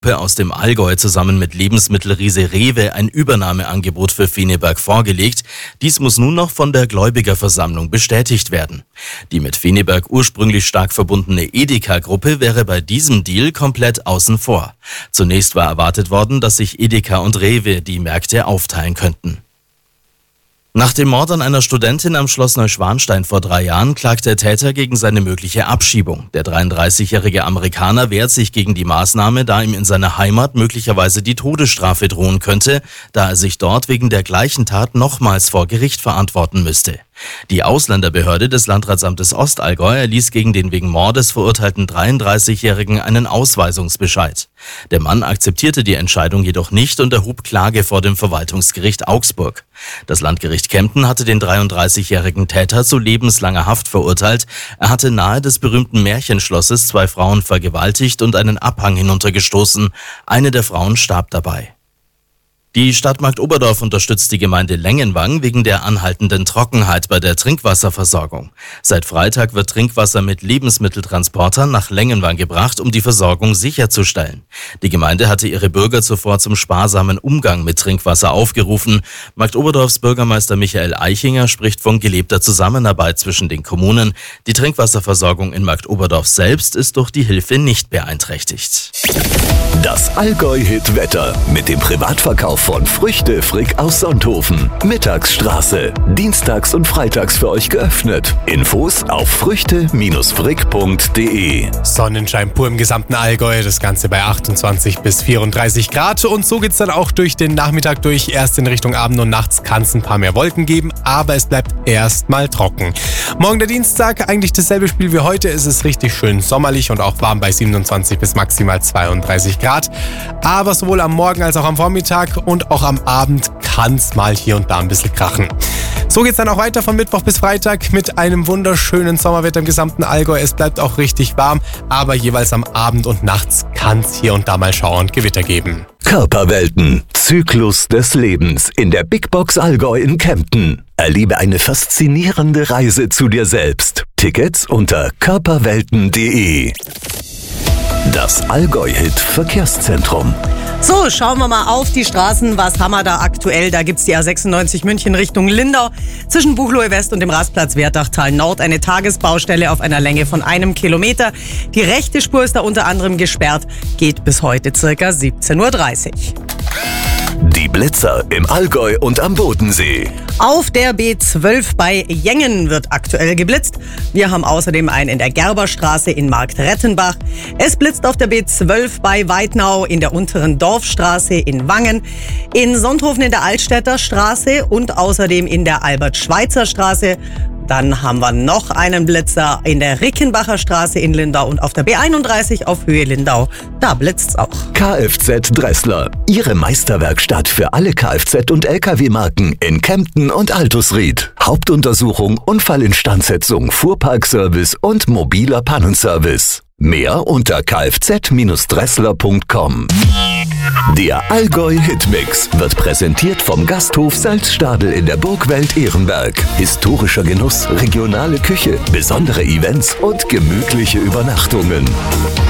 aus dem Allgäu zusammen mit Lebensmittelriese Rewe ein Übernahmeangebot für Feneberg vorgelegt. Dies muss nun noch von der Gläubigerversammlung bestätigt werden. Die mit Feneberg ursprünglich stark verbundene Edeka-Gruppe wäre bei diesem Deal komplett außen vor. Zunächst war erwartet worden, dass sich Edeka und Rewe die Märkte aufteilen könnten. Nach dem Mord an einer Studentin am Schloss Neuschwanstein vor 3 Jahren klagt der Täter gegen seine mögliche Abschiebung. Der 33-jährige Amerikaner wehrt sich gegen die Maßnahme, da ihm in seiner Heimat möglicherweise die Todesstrafe drohen könnte, da er sich dort wegen der gleichen Tat nochmals vor Gericht verantworten müsste. Die Ausländerbehörde des Landratsamtes Ostallgäu erließ gegen den wegen Mordes verurteilten 33-Jährigen einen Ausweisungsbescheid. Der Mann akzeptierte die Entscheidung jedoch nicht und erhob Klage vor dem Verwaltungsgericht Augsburg. Das Landgericht Kempten hatte den 33-jährigen Täter zu lebenslanger Haft verurteilt. Er hatte nahe des berühmten Märchenschlosses 2 Frauen vergewaltigt und einen Abhang hinuntergestoßen. Eine der Frauen starb dabei. Die Stadt Marktoberdorf unterstützt die Gemeinde Lengenwang wegen der anhaltenden Trockenheit bei der Trinkwasserversorgung. Seit Freitag wird Trinkwasser mit Lebensmitteltransportern nach Lengenwang gebracht, um die Versorgung sicherzustellen. Die Gemeinde hatte ihre Bürger zuvor zum sparsamen Umgang mit Trinkwasser aufgerufen. Marktoberdorfs Bürgermeister Michael Eichinger spricht von gelebter Zusammenarbeit zwischen den Kommunen. Die Trinkwasserversorgung in Marktoberdorf selbst ist durch die Hilfe nicht beeinträchtigt. Das Allgäu-Hit-Wetter mit dem Privatverkauf von Früchte Frick aus Sonthofen. Mittagsstraße. Dienstags und freitags für euch geöffnet. Infos auf früchte-frick.de. Sonnenschein pur im gesamten Allgäu. Das Ganze bei 28 bis 34 Grad. Und so geht's dann auch durch den Nachmittag durch. Erst in Richtung Abend und nachts kann es ein paar mehr Wolken geben. Aber es bleibt erstmal trocken. Morgen der Dienstag, eigentlich dasselbe Spiel wie heute. Es ist richtig schön sommerlich und auch warm bei 27 bis maximal 32 Grad. Aber sowohl am Morgen als auch am Vormittag und auch am Abend kann es mal hier und da ein bisschen krachen. So geht's dann auch weiter von Mittwoch bis Freitag mit einem wunderschönen Sommerwetter im gesamten Allgäu. Es bleibt auch richtig warm, aber jeweils am Abend und nachts kann es hier und da mal Schauer und Gewitter geben. Körperwelten. Zyklus des Lebens in der Big Box Allgäu in Kempten. Erlebe eine faszinierende Reise zu dir selbst. Tickets unter körperwelten.de. Das Allgäu-Hit Verkehrszentrum. So, schauen wir mal auf die Straßen. Was haben wir da aktuell? Da gibt's die A96 München Richtung Lindau. Zwischen Buchloe West und dem Rastplatz Wertachtal Nord eine Tagesbaustelle auf einer Länge von 1 Kilometer. Die rechte Spur ist da unter anderem gesperrt. Geht bis heute circa 17:30 Uhr. Die Blitzer im Allgäu und am Bodensee. Auf der B12 bei Jengen wird aktuell geblitzt. Wir haben außerdem einen in der Gerberstraße in Marktrettenbach. Es blitzt auf der B12 bei Weidnau in der unteren Dorfstraße in Wangen, in Sonthofen in der Altstädter Straße und außerdem in der Albert-Schweitzer Straße. Dann haben wir noch einen Blitzer in der Rickenbacher Straße in Lindau und auf der B31 auf Höhe Lindau. Da blitzt's auch. Kfz Dressler. Ihre Meisterwerkstatt für alle Kfz- und Lkw-Marken in Kempten und Altusried. Hauptuntersuchung, Unfallinstandsetzung, Fuhrparkservice und mobiler Pannenservice. Mehr unter kfz-dressler.com. Der Allgäu-Hitmix wird präsentiert vom Gasthof Salzstadel in der Burgwelt Ehrenberg. Historischer Genuss, regionale Küche, besondere Events und gemütliche Übernachtungen.